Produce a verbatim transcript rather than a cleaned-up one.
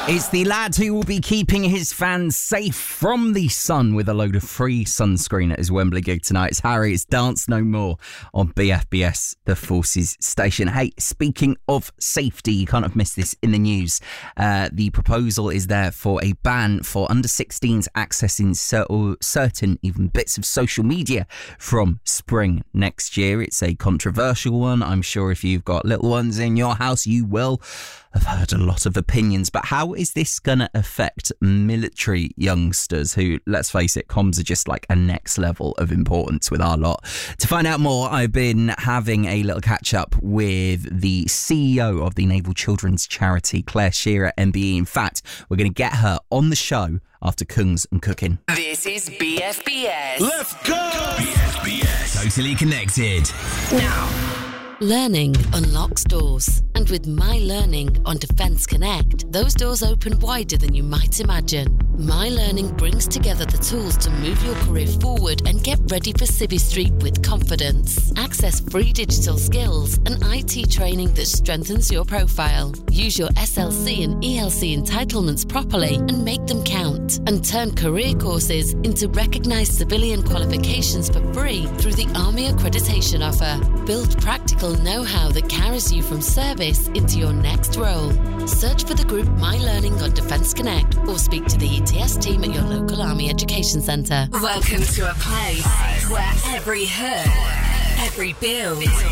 It's the lad who will be keeping his fans safe from the sun with a load of free sunscreen at his Wembley gig tonight. It's Harry, it's Dance No More on B F B S, the Forces station. Hey, speaking of safety, you can't have missed this in the news. Uh, the proposal is there for a ban for under sixteens accessing cer- certain even bits of social media from spring next year. It's a controversial one. I'm sure if you've got little ones in your house, you will have heard a lot of opinions. But how is this going to affect military youngsters who, let's face it, comms are just like a next level of importance with our lot? To find out more, I've been having a little catch up with the C E O of the Naval Children's Charity, Claire Shearer, M B E. In fact, we're going to get her on the show after Kungs and Cooking. This is B F B S. Let's go! B F B S. Totally connected. Now. Learning unlocks doors, and with My Learning on Defence Connect, those doors open wider than you might imagine. My Learning brings together the tools to move your career forward and get ready for Civvy Street with confidence. Access free digital skills and I T training that strengthens your profile. Use your S L C and E L C entitlements properly and make them count. And turn career courses into recognised civilian qualifications for free through the Army Accreditation Offer. Build practical know-how that carries you from service into your next role. Search for the group My Learning on Defence Connect or speak to the E T S team at your local Army Education Centre. Welcome to a place where every hood, every build,